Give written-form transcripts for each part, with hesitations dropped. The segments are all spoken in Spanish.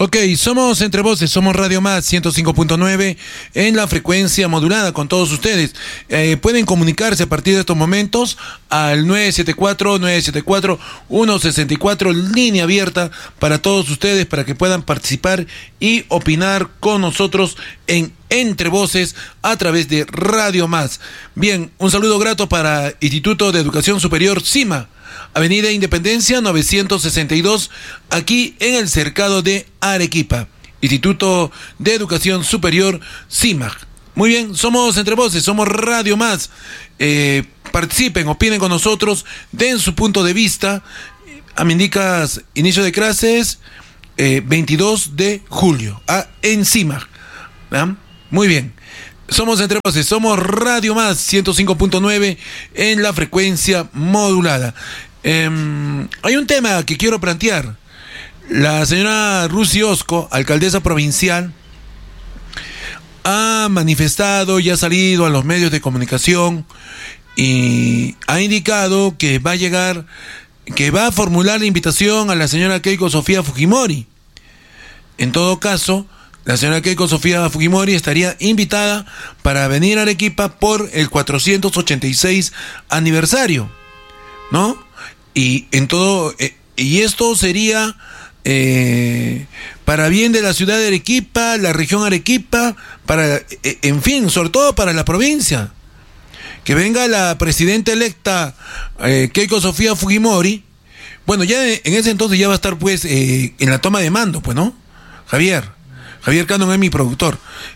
Ok, somos Entre Voces, somos Radio Más 105.9 en la frecuencia modulada con todos ustedes. Pueden comunicarse a partir de estos momentos al 974-164, línea abierta para todos ustedes, para que puedan participar y opinar con nosotros en Entre Voces a través de Radio Más. Bien, un saludo grato para Instituto de Educación Superior CIMA, Avenida Independencia 962, aquí en el cercado de Arequipa. Instituto de Educación Superior CIMA. Muy bien, somos Entre Voces, somos Radio Más. Participen, opinen con nosotros, den su punto de vista. Me indicas inicio de clases 22 de julio, en CIMA. Muy bien. Somos Entre Voces, somos Radio Más 105.9 en la frecuencia modulada. Hay un tema que quiero plantear. La señora Rusi Osco, alcaldesa provincial, ha manifestado y ha salido a los medios de comunicación y ha indicado que va a llegar, que va a formular la invitación a la señora Keiko Sofía Fujimori. En todo caso, la señora Keiko Sofía Fujimori estaría invitada para venir a Arequipa por el 486 aniversario, ¿no? Y esto sería para bien de la ciudad de Arequipa, la región Arequipa, en fin, sobre todo para la provincia. Que venga la presidenta electa Keiko Sofía Fujimori. Bueno, ya en ese entonces ya va a estar pues en la toma de mando, pues, ¿no? Javier Candon es mi productor.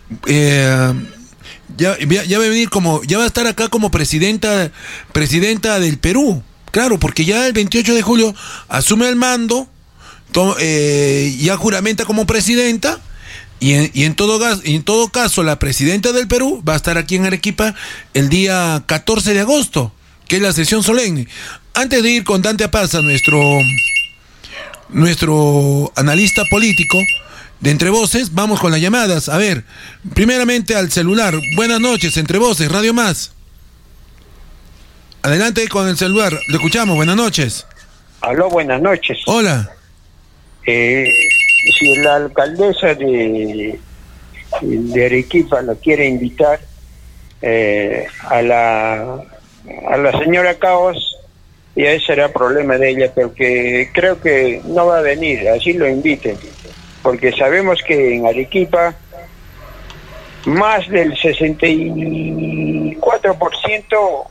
Ya va a venir ya va a estar acá como presidenta del Perú. Claro, porque ya el 28 de julio asume el mando, ya juramenta como presidenta, y en todo caso la presidenta del Perú va a estar aquí en Arequipa el día 14 de agosto, que es la sesión solemne. Antes de ir con Dante Apaza, nuestro analista político de Entre Voces, vamos con las llamadas. A ver, primeramente al celular. Buenas noches, Entre Voces, Radio Más. Adelante con el celular, le escuchamos, buenas noches. Aló, buenas noches. Hola. Si la alcaldesa de Arequipa la quiere invitar a la señora Caos, ya ese será problema de ella, porque creo que no va a venir, así lo inviten, porque sabemos que en Arequipa más del 64%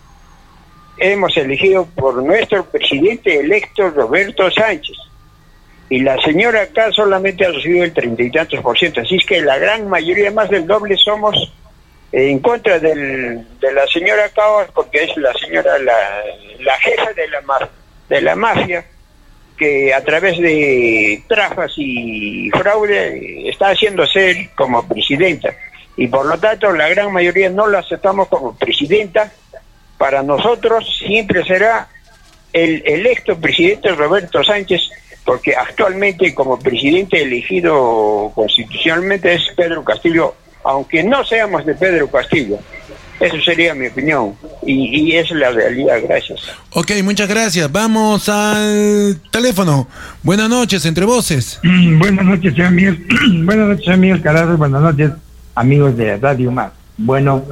hemos elegido por nuestro presidente electo Roberto Sánchez, y la señora acá solamente ha recibido el 30 y tantos %, así es que la gran mayoría, más del doble, somos en contra de la señora Caos, porque es la señora la jefa de la mafia, que a través de trafas y fraude está haciendo ser como presidenta, y por lo tanto la gran mayoría no la aceptamos como presidenta. Para nosotros siempre será el electo presidente Roberto Sánchez, porque actualmente como presidente elegido constitucionalmente es Pedro Castillo, aunque no seamos de Pedro Castillo. Eso sería mi opinión, y es la realidad. Gracias. Ok, muchas gracias. Vamos al teléfono. Buenas noches, Entre Voces. Buenas noches, señor Miguel. Buenas noches, amigos Carlos. Buenas noches, amigos de Radio Más. Bueno,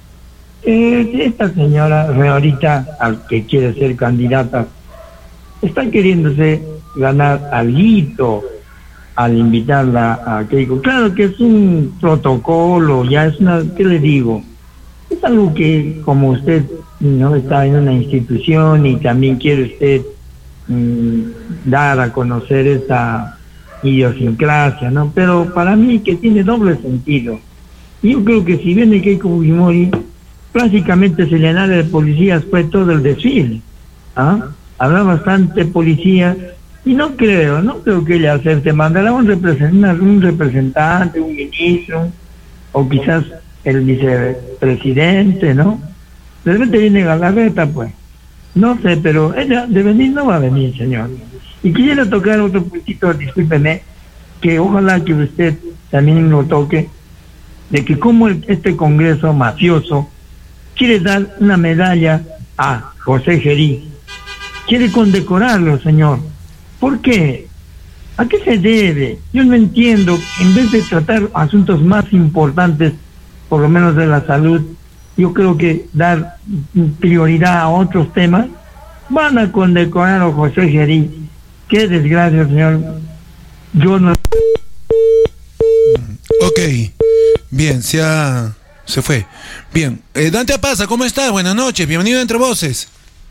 esta señorita al que quiere ser candidata está queriéndose ganar alguito al invitarla a Keiko. Claro que es un protocolo, ya es ¿qué le digo? Es algo que, como usted no está en una institución y también quiere usted dar a conocer esta idiosincrasia, ¿no? Pero para mí que tiene doble sentido. Yo creo que si viene Keiko Fujimori, prácticamente se llenara de policías fue todo el desfile. Habrá bastante policía y no creo que ella acepte. Mandará un representante, un ministro, o quizás el vicepresidente, ¿no? De repente viene Galarreta, pues. No sé, pero ella de venir no va a venir, señor. Y quisiera tocar otro puntito, discúlpeme, que ojalá que usted también lo toque, de que como este Congreso mafioso quiere dar una medalla a José Gerí, quiere condecorarlo, señor. ¿Por qué? ¿A qué se debe? Yo no entiendo. En vez de tratar asuntos más importantes, por lo menos de la salud, yo creo que dar prioridad a otros temas. Van a condecorar a José Gerí. Qué desgracia, señor. Yo no... Ok, bien, se fue. Bien, Dante Apaza, ¿cómo estás? Buenas noches, bienvenido a Entre Voces.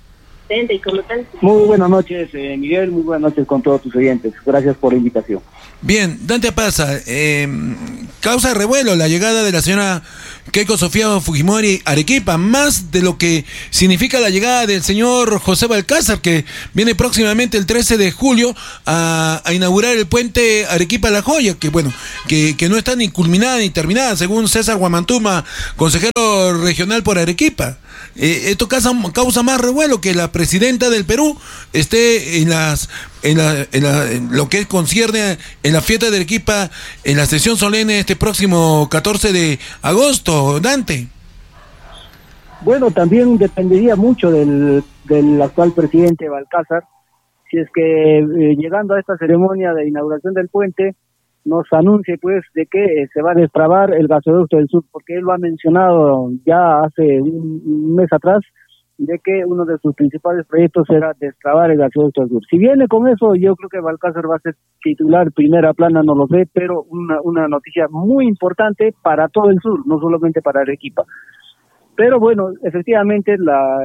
Muy buenas noches, Miguel, muy buenas noches con todos tus oyentes. Gracias por la invitación. Bien, Dante Apaza, causa revuelo la llegada de la señora Keiko Sofía Fujimori a Arequipa, más de lo que significa la llegada del señor José Balcázar, que viene próximamente el 13 de julio a inaugurar el puente Arequipa-La Joya, que bueno, que no está ni culminada ni terminada, según César Guamantuma, consejero regional por Arequipa. Esto causa más revuelo que la presidenta del Perú esté en lo que concierne en la fiesta de Arequipa, en la sesión solemne este próximo 14 de agosto, Dante. Bueno, también dependería mucho del actual presidente Balcázar, si es que llegando a esta ceremonia de inauguración del puente nos anuncie pues de que se va a destrabar el gasoducto del sur, porque él lo ha mencionado ya hace un mes atrás, de que uno de sus principales proyectos era destrabar el gasoducto del sur. Si viene con eso, yo creo que Balcázar va a ser titular, primera plana, no lo sé, pero una noticia muy importante para todo el sur, no solamente para Arequipa. Pero bueno, efectivamente,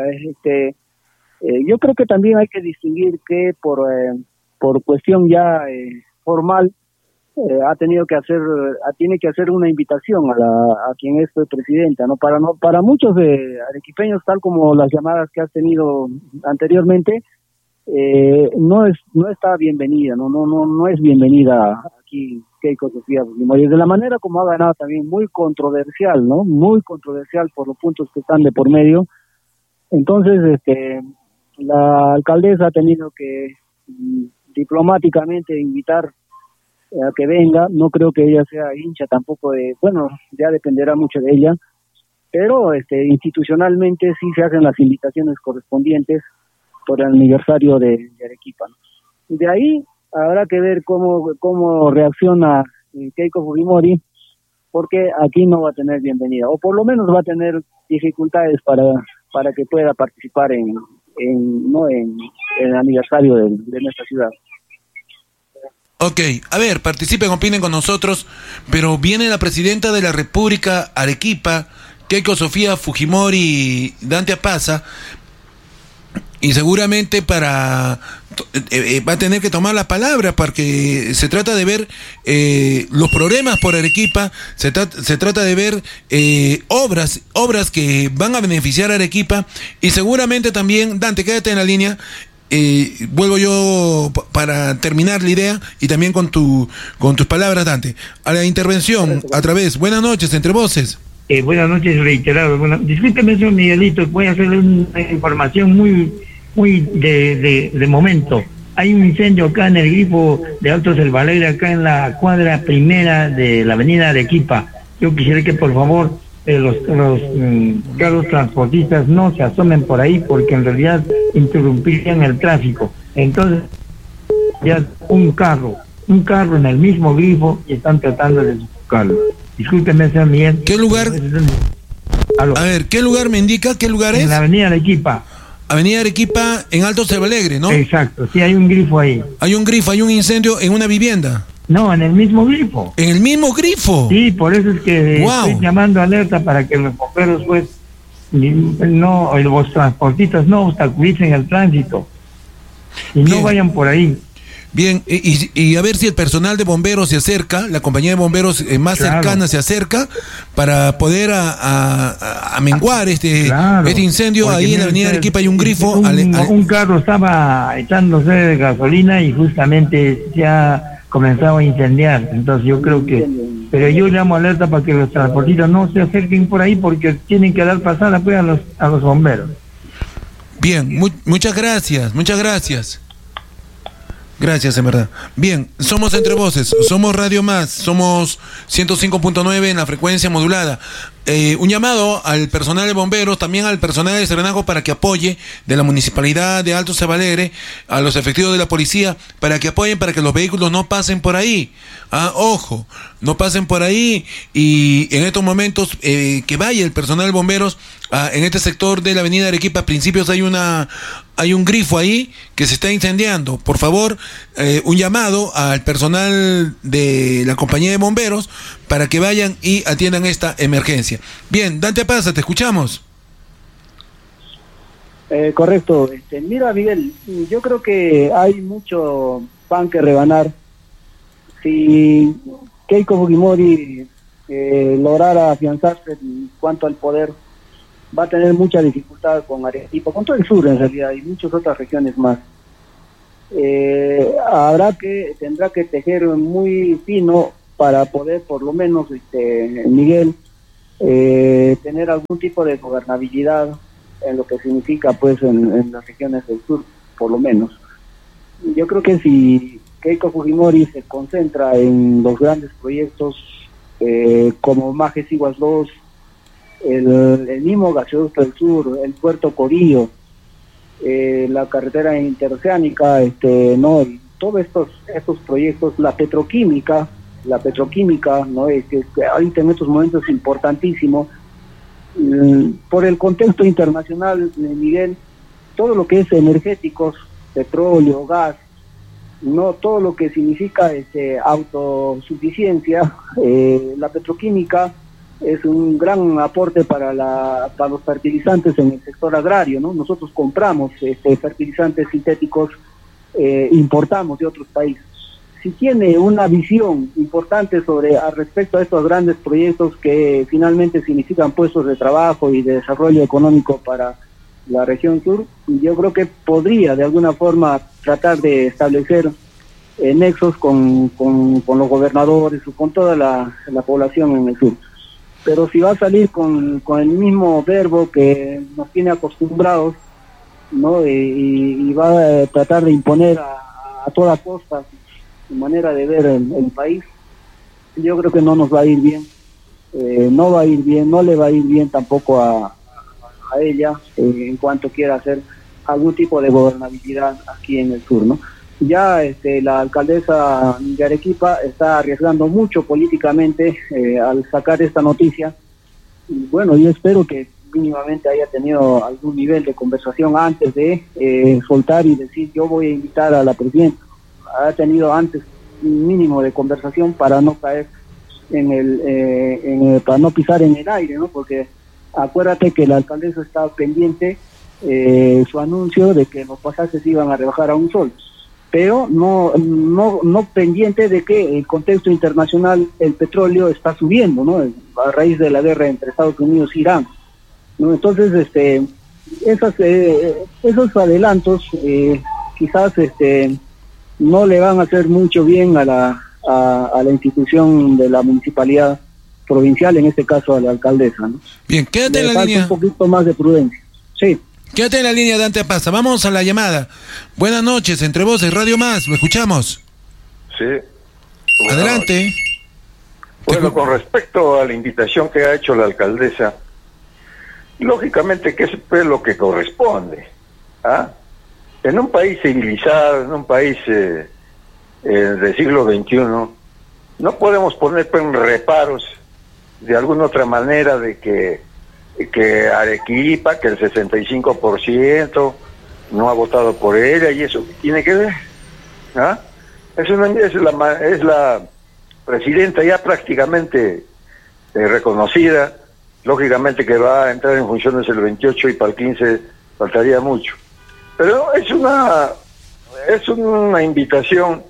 yo creo que también hay que distinguir que por cuestión ya formal, tiene que hacer una invitación a quien es presidenta, para muchos arequipeños, tal como las llamadas que has tenido anteriormente, no está bienvenida, no es bienvenida aquí Keiko Sofía Fujimori, de la manera como ha ganado también muy controversial, muy controversial por los puntos que están de por medio. Entonces la alcaldesa ha tenido que diplomáticamente invitar a que venga. No creo que ella sea hincha tampoco ya dependerá mucho de ella, pero institucionalmente sí se hacen las invitaciones correspondientes por el aniversario de Arequipa, ¿no? De ahí habrá que ver cómo reacciona Keiko Fujimori, porque aquí no va a tener bienvenida, o por lo menos va a tener dificultades para que pueda participar en el aniversario de nuestra ciudad. Ok, a ver, participen, opinen con nosotros, pero viene la presidenta de la República Arequipa, Keiko Sofía Fujimori Dante Apaza, y seguramente va a tener que tomar la palabra, porque se trata de ver los problemas por Arequipa, se trata de ver obras que van a beneficiar a Arequipa, y seguramente también, Dante, quédate en la línea. Vuelvo yo para terminar la idea y también con tus palabras, Dante, a la intervención a través. Buenas noches, Entre Voces. Buenas noches, reiterado. Bueno, discúlpeme, señor Miguelito, voy a hacerle una información muy de momento. Hay un incendio acá en el grifo de Alto Selvalegre, acá en la cuadra primera de la avenida Arequipa. Yo quisiera que por favor los carros transportistas no se asomen por ahí, porque en realidad interrumpirían el tráfico. Entonces ya un carro en el mismo grifo y están tratando de sofocarlo. Discúlpeme, señor Miguel. ¿Qué lugar? A ver, ¿qué lugar me indica? ¿Qué lugar es? En la avenida Arequipa. Avenida Arequipa, en Alto Selvalegre, ¿no? Exacto, sí, hay un grifo ahí. Hay un incendio en una vivienda. No, en el mismo grifo. ¿En el mismo grifo? Sí, por eso es que estoy llamando alerta para que los bomberos, los transportistas no obstaculicen el tránsito y no vayan por ahí. Bien, y a ver si el personal de bomberos se acerca, la compañía de bomberos más cercana se acerca para poder a menguar este incendio. Porque ahí en la avenida Arequipa hay un grifo. Un carro estaba echándose de gasolina y justamente se ha comenzado a incendiar. Entonces yo creo pero yo llamo alerta para que los transportistas no se acerquen por ahí, porque tienen que dar pasada pues a los bomberos. Bien, muchas gracias. Gracias, en verdad. Bien, somos Entre Voces, somos Radio Más, somos 105.9 en la frecuencia modulada. un llamado al personal de bomberos, también al personal de Serenazgo para que apoye, de la municipalidad de Alto Cebalegre, a los efectivos de la policía, para que apoyen, para que los vehículos no pasen por ahí. Ojo, no pasen por ahí, y en estos momentos que vaya el personal de bomberos en este sector de la avenida Arequipa. A principios hay un grifo ahí que se está incendiando. Por favor, un llamado al personal de la compañía de bomberos para que vayan y atiendan esta emergencia. Bien, Dante Pasa, te escuchamos. Correcto. Mira, Miguel, yo creo que hay mucho pan que rebanar. Si Keiko Fujimori lograra afianzarse en cuanto al poder, va a tener mucha dificultad con Arequipa, con todo el sur en realidad, y muchas otras regiones más. Tendrá que tejer muy fino para poder, por lo menos, Miguel, tener algún tipo de gobernabilidad en lo que significa, pues, en las regiones del sur, por lo menos. Yo creo que si Keiko Fujimori se concentra en los grandes proyectos como Majes Iguas 2, el mismo gasoducto del sur, el puerto Corillo, la carretera interoceánica, ¿no? Y todos estos proyectos, la petroquímica, ¿no? Que ahorita en estos momentos es importantísimo. Por el contexto internacional, Miguel, todo lo que es energéticos, petróleo, gas, no todo lo que significa autosuficiencia, la petroquímica es un gran aporte para los fertilizantes en el sector agrario, ¿no? Nosotros compramos fertilizantes sintéticos, importamos de otros países. Si tiene una visión importante respecto a estos grandes proyectos que finalmente significan puestos de trabajo y de desarrollo económico para la región sur, yo creo que podría de alguna forma tratar de establecer nexos con los gobernadores o con toda la población en el sur. Pero si va a salir con el mismo verbo que nos tiene acostumbrados, ¿no? Y va a tratar de imponer a toda costa su manera de ver el país, yo creo que no nos va a ir bien. No va a ir bien, no le va a ir bien tampoco a ella en cuanto quiera hacer algún tipo de gobernabilidad aquí en el sur, ¿no? Ya la alcaldesa de Arequipa está arriesgando mucho políticamente al sacar esta noticia. Y bueno, yo espero que mínimamente haya tenido algún nivel de conversación antes de soltar y decir yo voy a invitar a la presidenta. Ha tenido antes un mínimo de conversación para no caer para no pisar en el aire, ¿no? Porque acuérdate que la alcaldesa estaba pendiente su anuncio de que los pasajes iban a rebajar a $1, pero no pendiente de que el contexto internacional, el petróleo está subiendo, ¿no? A raíz de la guerra entre Estados Unidos e Irán, ¿no? Entonces, esos adelantos quizás no le van a hacer mucho bien a la institución de la municipalidad provincial, en este caso a la alcaldesa, ¿no? Bien, quédate en la línea. Un poquito más de prudencia. Sí. Quédate en la línea, Dante Pasa. Vamos a la llamada. Buenas noches, Entre Voces, Radio Más, lo escuchamos. Sí. Adelante. Bueno, con respecto a la invitación que ha hecho la alcaldesa, lógicamente que eso es lo que corresponde. En un país civilizado, en un país del siglo XXI, no podemos poner reparos de alguna otra manera de que Arequipa, que el 65% no ha votado por ella, y eso tiene que ver. Es la presidenta ya prácticamente reconocida, lógicamente que va a entrar en funciones el 28 y para el 15 faltaría mucho. Pero es una invitación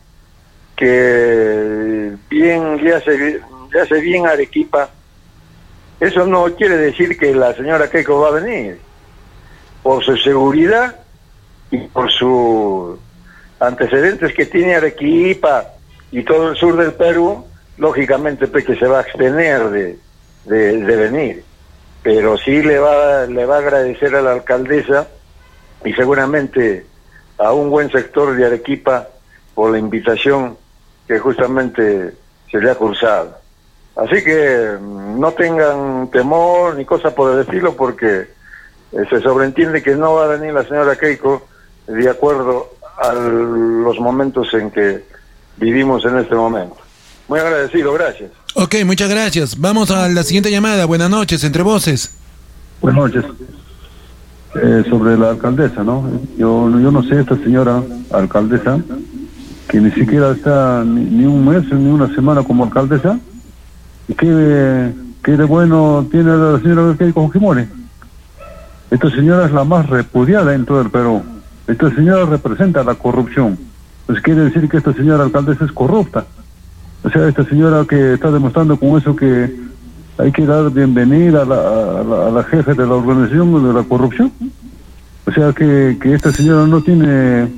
que le hace bien a Arequipa. Eso no quiere decir que la señora Keiko va a venir. Por su seguridad y por sus antecedentes que tiene Arequipa y todo el sur del Perú, lógicamente que se va a abstener de venir. Pero sí le va a agradecer a la alcaldesa y seguramente a un buen sector de Arequipa por la invitación que justamente se le ha cursado. Así que no tengan temor ni cosa por el estilo, porque se sobreentiende que no va a venir la señora Keiko de acuerdo a los momentos en que vivimos en este momento. Muy agradecido, gracias. Ok, muchas gracias. Vamos a la siguiente llamada. Buenas noches, Entre Voces. Buenas noches. Sobre la alcaldesa, ¿no? Yo no sé, esta señora alcaldesa, que ni siquiera está ni un mes ni una semana como alcaldesa, ¿qué de bueno tiene la señora Keiko Fujimori? Esta señora es la más repudiada en todo el Perú. Esta señora representa la corrupción. Pues quiere decir que esta señora alcaldesa es corrupta. O sea, esta señora que está demostrando con eso que hay que dar bienvenida a la jefe de la organización de la corrupción. O sea, que esta señora no tiene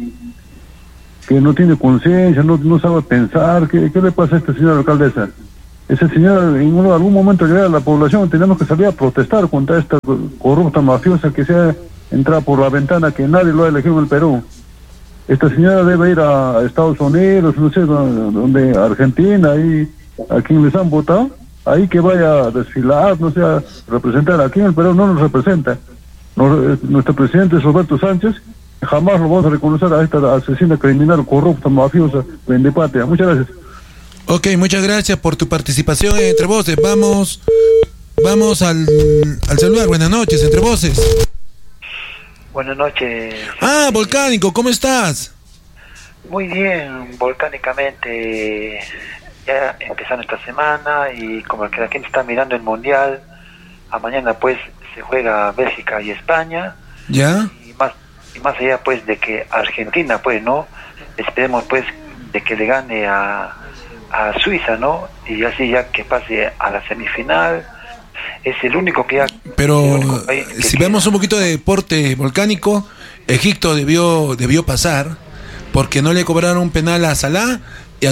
conciencia, no sabe pensar. ¿Qué le pasa a esta señora alcaldesa? Esa señora en algún momento llega a la población, tenemos que salir a protestar contra esta corrupta mafiosa que se ha entrado por la ventana, que nadie lo ha elegido en el Perú. Esta señora debe ir a Estados Unidos, no sé, donde Argentina, ahí, a quien les han votado, ahí que vaya a desfilar, no sé, a representar. Aquí en el Perú no nos representa. Nuestro presidente es Roberto Sánchez, jamás lo vamos a reconocer a esta asesina criminal, corrupta, mafiosa, vendepatria. Muchas gracias. Ok, muchas gracias por tu participación en Entre Voces. Vamos al celular. Buenas noches, Entre Voces. Buenas noches. Ah, Volcánico, ¿cómo estás? Muy bien, volcánicamente, ya empezando esta semana, y como que la gente está mirando el Mundial, a mañana pues se juega Bélgica y España. ¿Ya? Y más allá pues de que Argentina pues, ¿no? Esperemos pues de que le gane a Suiza, ¿no? Y así ya que pase a la semifinal. Es el único que ya... Pero si vemos un poquito de deporte volcánico, Egipto debió pasar porque no le cobraron un penal a Salah y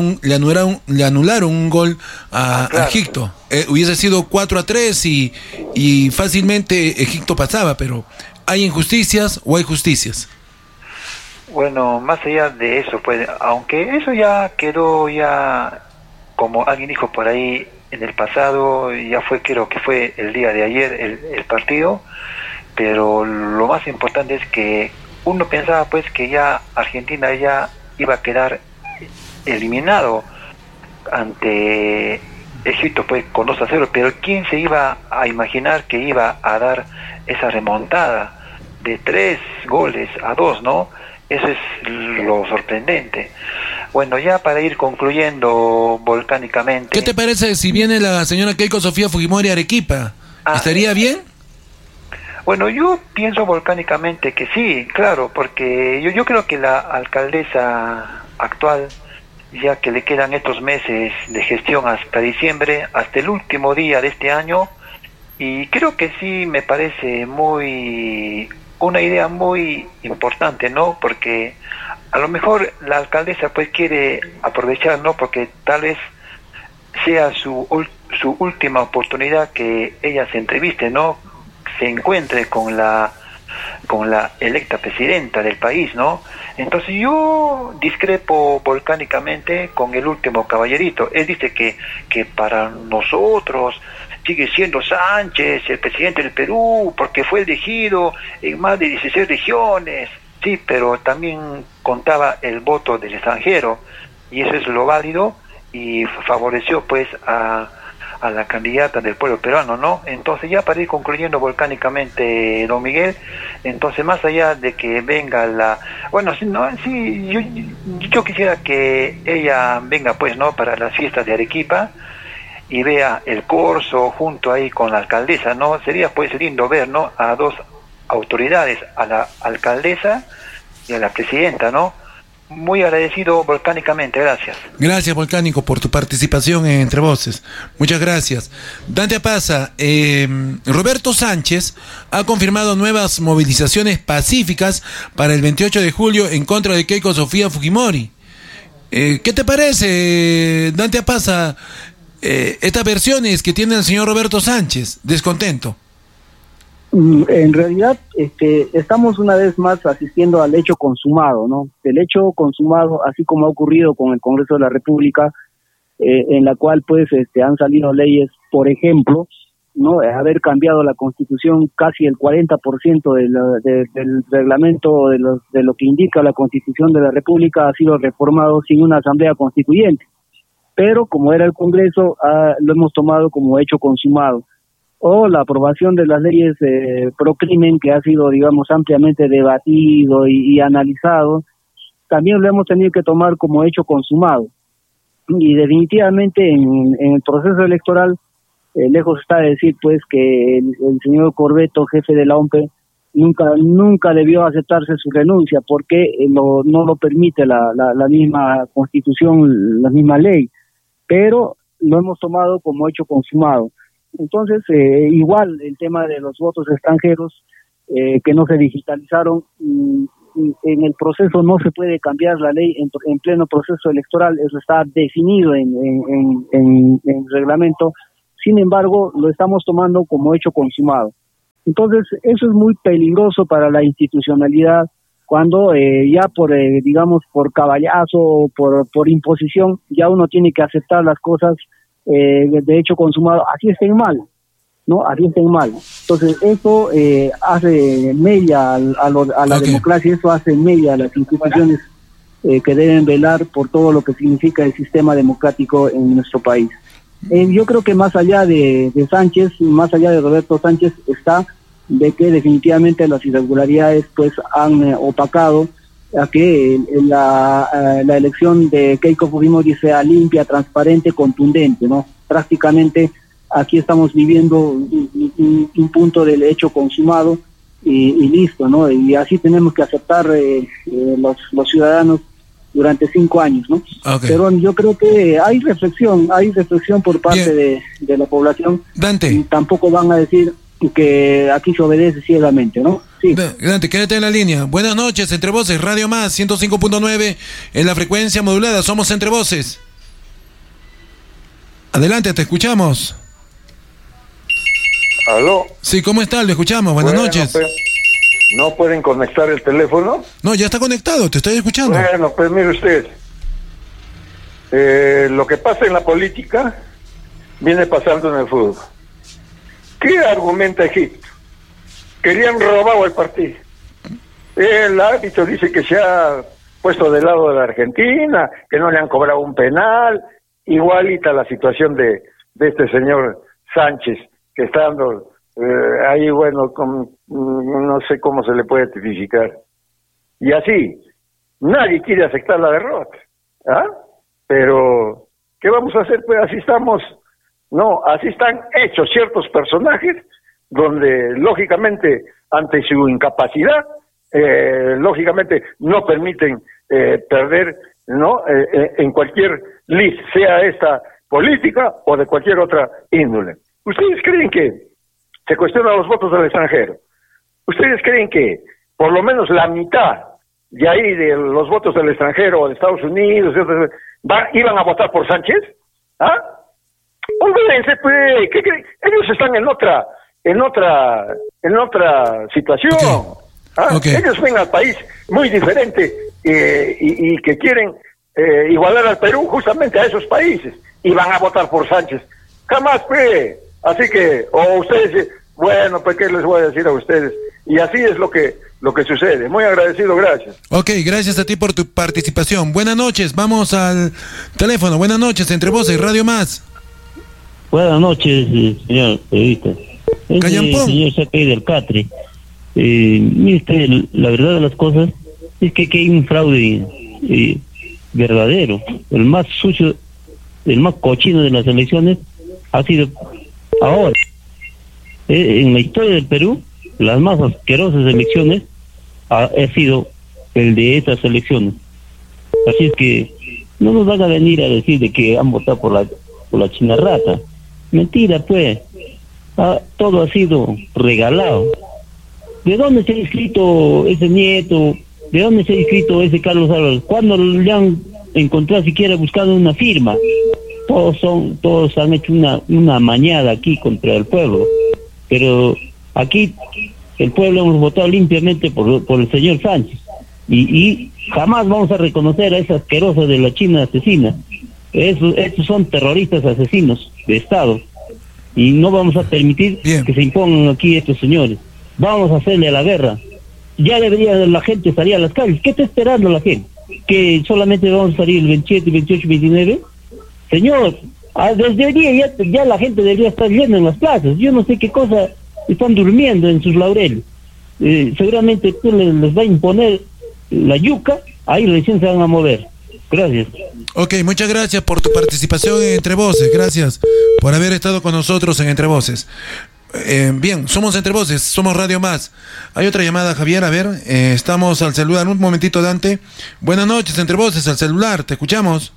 le anularon un gol a Egipto. Hubiese sido 4-3 y fácilmente Egipto pasaba, pero ¿hay injusticias o hay justicias? Bueno, más allá de eso, pues, aunque eso ya quedó ya, como alguien dijo por ahí, en el pasado, ya creo que fue el día de ayer el partido, pero lo más importante es que uno pensaba pues que ya Argentina ya iba a quedar eliminado ante Egipto pues con 2-0, pero ¿quién se iba a imaginar que iba a dar esa remontada de 3-2, ¿no? Eso es lo sorprendente. Bueno, ya para ir concluyendo volcánicamente... ¿Qué te parece si viene la señora Keiko Sofía Fujimori a Arequipa? ¿Estaría bien? Bueno, yo pienso volcánicamente que sí, claro, porque yo creo que la alcaldesa actual, ya que le quedan estos meses de gestión hasta diciembre, hasta el último día de este año, y creo que sí me parece una idea muy importante, ¿no? Porque a lo mejor la alcaldesa pues quiere aprovechar, ¿no? Porque tal vez sea su última oportunidad que ella se entreviste, ¿no? Se encuentre con la electa presidenta del país, ¿no? Entonces yo discrepo volcánicamente con el último caballerito. Él dice que para nosotros sigue siendo Sánchez el presidente del Perú porque fue elegido en más de 16 regiones. Sí, pero también contaba el voto del extranjero y eso es lo válido y favoreció pues a la candidata del pueblo peruano, ¿no? Entonces ya para ir concluyendo volcánicamente, don Miguel, entonces más allá de que venga yo quisiera que ella venga pues, ¿no? Para las fiestas de Arequipa y vea el corso junto ahí con la alcaldesa, ¿no? Sería pues lindo ver, ¿no? A dos autoridades, a la alcaldesa y a la presidenta, ¿no? Muy agradecido volcánicamente, gracias. Gracias, Volcánico, por tu participación en Entre Voces. Muchas gracias. Dante Apaza, Roberto Sánchez ha confirmado nuevas movilizaciones pacíficas para el 28 de julio en contra de Keiko Sofía Fujimori. ¿Qué te parece, Dante Apaza, estas versiones que tiene el señor Roberto Sánchez? ¿Descontento? En realidad, estamos una vez más asistiendo al hecho consumado, ¿no? El hecho consumado, así como ha ocurrido con el Congreso de la República, en la cual pues han salido leyes, por ejemplo, no haber cambiado la Constitución, casi el 40% del reglamento de lo que indica la Constitución de la República ha sido reformado sin una asamblea constituyente, pero como era el Congreso, lo hemos tomado como hecho consumado. O la aprobación de las leyes pro crimen, que ha sido, digamos, ampliamente debatido y analizado, también lo hemos tenido que tomar como hecho consumado. Y definitivamente en el proceso electoral, lejos está de decir pues que el señor Corbeto, jefe de la OMPE, nunca debió aceptarse su renuncia, porque no lo permite la misma Constitución, la misma ley, pero lo hemos tomado como hecho consumado. Entonces, igual el tema de los votos extranjeros que no se digitalizaron, en el proceso no se puede cambiar la ley en pleno proceso electoral, eso está definido en el reglamento. Sin embargo, lo estamos tomando como hecho consumado. Entonces, eso es muy peligroso para la institucionalidad, cuando ya por caballazo o por imposición, ya uno tiene que aceptar las cosas de hecho consumado, así estén mal, ¿no? Así estén mal. Entonces, eso hace mella a la democracia, eso hace mella a las instituciones que deben velar por todo lo que significa el sistema democrático en nuestro país. Yo creo que más allá de Sánchez, más allá de Roberto Sánchez, está de que definitivamente las irregularidades pues han opacado a que la elección de Keiko Fujimori sea limpia, transparente, contundente, ¿no? Prácticamente aquí estamos viviendo un punto del hecho consumado y listo, ¿no? Y así tenemos que aceptar los ciudadanos durante 5 años, ¿no? Okay. Pero yo creo que hay reflexión por parte de la población. Dante. Y tampoco van a decir que aquí se obedece ciegamente, ¿no? Sí. Dante, quédate en la línea. Buenas noches, Entre Voces, Radio Más, 105.9 en la frecuencia modulada. Somos Entre Voces. Adelante, te escuchamos. ¿Aló? Sí, ¿cómo está? Lo escuchamos. Buenas noches. ¿No pueden conectar el teléfono? No, ya está conectado, te estoy escuchando. Bueno, pues mire usted, lo que pasa en la política viene pasando en el fútbol. ¿Qué argumenta Egipto? Querían robado el partido. El árbitro dice que se ha puesto del lado de la Argentina, que no le han cobrado un penal. Igualita la situación de este señor Sánchez, que está dando ahí, bueno, no sé cómo se le puede tipificar. Y así, nadie quiere aceptar la derrota, ¿ah? Pero, ¿qué vamos a hacer? Pues así estamos, no, así están hechos ciertos personajes, donde lógicamente, ante su incapacidad, lógicamente no permiten perder, ¿no? En cualquier list, sea esta política o de cualquier otra índole. ¿Ustedes creen que se cuestionan los votos del extranjero? ¿Ustedes creen que por lo menos la mitad de ahí de los votos del extranjero o de Estados Unidos iban a votar por Sánchez? ¿Ah? Olvídense, pues, ¿qué creen? Ellos están en otra situación. ¿Ah? Ellos ven al país muy diferente y que quieren igualar al Perú justamente a esos países y van a votar por Sánchez. Jamás, pues. Así que, o ustedes, bueno, pues qué les voy a decir a ustedes. Y así es lo que sucede. Muy agradecido, gracias. Ok, gracias a ti por tu participación. Buenas noches, vamos al teléfono. Buenas noches, Entre Voces, Radio Más. Buenas noches, señor periodista. Señor Saquey del Catre. Mire usted, la verdad de las cosas es que hay un fraude verdadero. El más sucio, el más cochino de las elecciones ha sido ahora. En la historia del Perú, las más asquerosas elecciones ha sido el de estas elecciones. Así es que no nos van a venir a decir de que han votado por la china rata. Mentira, pues. Todo ha sido regalado. ¿De dónde se ha inscrito ese nieto? ¿De dónde se ha inscrito ese Carlos Álvarez? ¿Cuándo le han encontrado siquiera buscando una firma? Todos han hecho una mañada aquí contra el pueblo. Pero aquí el pueblo hemos votado limpiamente por el señor Sánchez. Y jamás vamos a reconocer a esa asquerosa de la China asesina. Estos son terroristas asesinos de Estado y no vamos a permitir que se impongan aquí estos señores. Vamos a hacerle a la guerra. Ya la gente estaría a las calles. ¿Qué está esperando la gente? ¿Que solamente vamos a salir el 27, 28, 29? Señor, desde hoy día ya la gente debería estar yendo en las plazas. Yo no sé qué cosa están durmiendo en sus laureles. Seguramente les va a imponer la yuca, ahí recién se van a mover. Gracias. Ok, muchas gracias por tu participación en Entre Voces. Gracias por haber estado con nosotros en Entre Voces. Bien, somos Entre Voces, somos Radio Más. Hay otra llamada, Javier, a ver, estamos al celular. Un momentito, Dante. Buenas noches, Entre Voces, al celular, te escuchamos.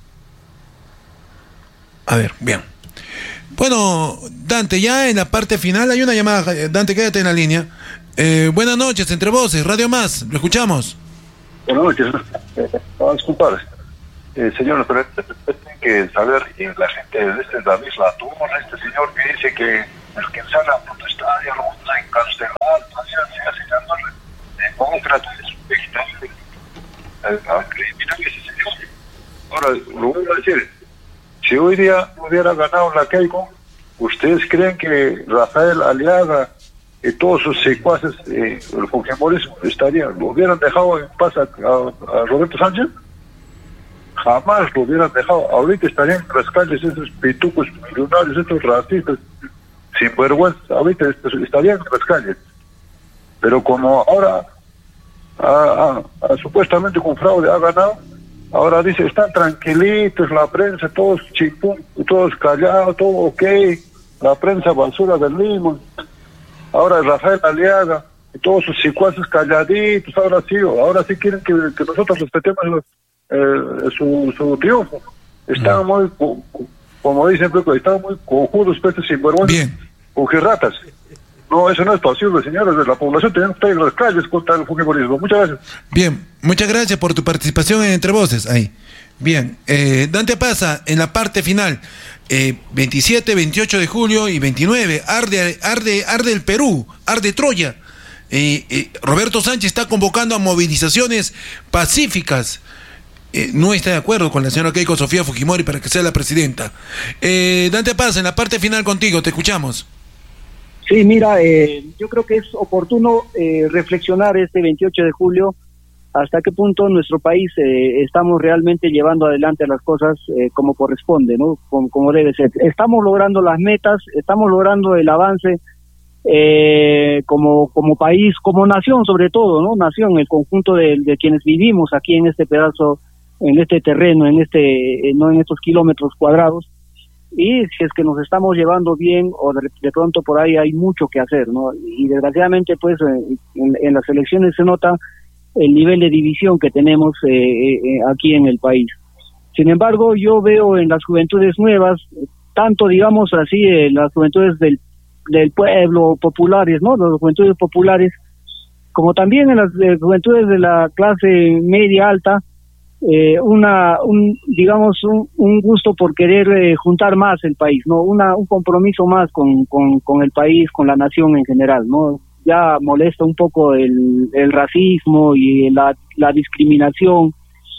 A ver, bien. Bueno, Dante, ya en la parte final hay una llamada. Dante, quédate en la línea. Buenas noches, Entre Voces, Radio Más, lo escuchamos. Buenas noches. Disculpar, señor, pero tienen que saber, y la gente de David Latorre, este señor que dice que el que sale a protestar ya lo van a encarcelar, así demócrata, es un vegetable, criminal ese señor. Ahora, lo voy a decir, si hoy día hubiera ganado la Keiko, ¿ustedes creen que Rafael Aliaga y todos sus secuaces, los Fujimoris, lo hubieran dejado en paz a Roberto Sánchez? Jamás lo hubieran dejado. Ahorita estarían en las calles esos pitucos millonarios, estos racistas, sinvergüenza. Ahorita estarían en las calles. Pero como ahora supuestamente con fraude ha ganado, ahora dice, están tranquilitos, la prensa, todos chipún, todos callados, todo ok, la prensa basura del Lima. Ahora Rafael Aliaga y todos sus secuaces calladitos, ahora sí quieren que nosotros respetemos su triunfo. Están muy, como dicen, están muy cojudos, sinvergüenzas, ujirratas. No, eso no es posible, señores. La población tenemos que estar en las calles contra el fujimorismo. Muchas gracias. Bien, muchas gracias por tu participación en Entre Voces. Ahí. Bien, Dante Pasa, en la parte final, 27, 28 de julio y 29, arde el Perú, arde Troya. Roberto Sánchez está convocando a movilizaciones pacíficas. No está de acuerdo con la señora Keiko Sofía Fujimori para que sea la presidenta. Dante Paz, en la parte final contigo, te escuchamos. Sí, mira, yo creo que es oportuno reflexionar este 28 de julio hasta qué punto nuestro país estamos realmente llevando adelante las cosas como corresponde, ¿no? Como debe ser. Estamos logrando las metas, estamos logrando el avance como país, como nación sobre todo, ¿no? Nación, el conjunto de quienes vivimos aquí en este pedazo, en este terreno, no en estos kilómetros cuadrados. Y si es que nos estamos llevando bien o de pronto por ahí hay mucho que hacer, ¿no? Y desgraciadamente pues en las elecciones se nota el nivel de división que tenemos aquí en el país. Sin embargo, yo veo en las juventudes nuevas, tanto digamos así, las juventudes del pueblo populares, ¿no? Las juventudes populares, como también en las juventudes de la clase media alta, un gusto por querer juntar más el país, ¿no? Un compromiso más con el país, con la nación en general, ¿no? Ya molesta un poco el racismo y la discriminación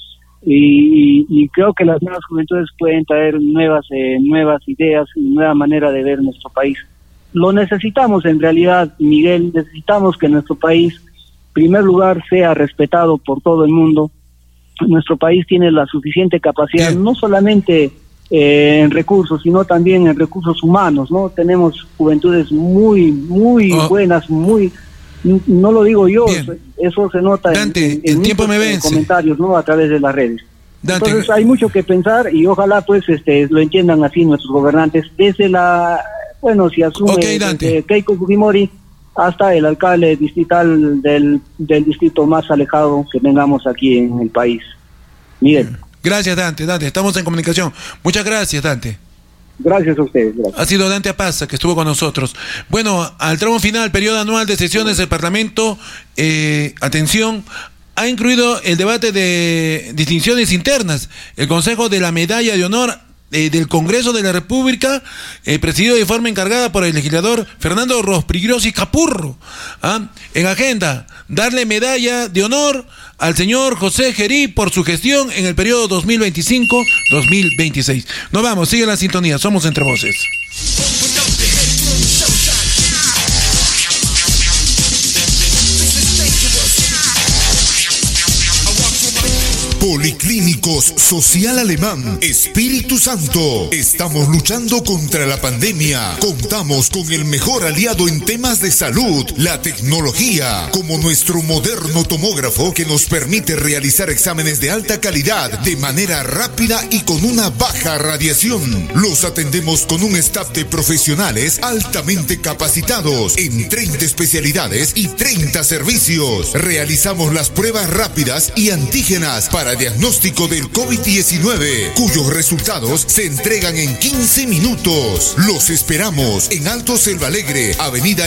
y creo que las nuevas juventudes pueden traer nuevas ideas y nueva manera de ver nuestro país. Lo necesitamos en realidad, Miguel, necesitamos que nuestro país, en primer lugar, sea respetado por todo el mundo. Nuestro país tiene la suficiente capacidad, no solamente en recursos, sino también en recursos humanos, ¿no? Tenemos juventudes muy buenas, no lo digo yo, eso se nota Dante, en el tiempo me vence. Comentarios, ¿no? A través de las redes. Dante. Entonces hay mucho que pensar y ojalá pues lo entiendan así nuestros gobernantes, desde si asume Keiko Fujimori hasta el alcalde distrital del distrito más alejado que tengamos aquí en el país. Miguel. Gracias, Dante, estamos en comunicación. Muchas gracias, Dante. Gracias a ustedes. Gracias. Ha sido Dante Apaza que estuvo con nosotros. Bueno, al tramo final, periodo anual de sesiones del Parlamento, atención, ha incluido el debate de distinciones internas. El Consejo de la Medalla de Honor del Congreso de la República, presidido de forma encargada por el legislador Fernando Rospigliosi Capurro. En agenda, darle medalla de honor al señor José Gerí por su gestión en el periodo 2025-2026. Nos vamos, sigue la sintonía, somos Entre Voces. Policlínicos Social Alemán, Espíritu Santo. Estamos luchando contra la pandemia. Contamos con el mejor aliado en temas de salud, la tecnología, como nuestro moderno tomógrafo que nos permite realizar exámenes de alta calidad de manera rápida y con una baja radiación. Los atendemos con un staff de profesionales altamente capacitados en 30 especialidades y 30 servicios. Realizamos las pruebas rápidas y antígenas para diagnóstico del COVID-19, cuyos resultados se entregan en 15 minutos. Los esperamos en Alto Selva Alegre, Avenida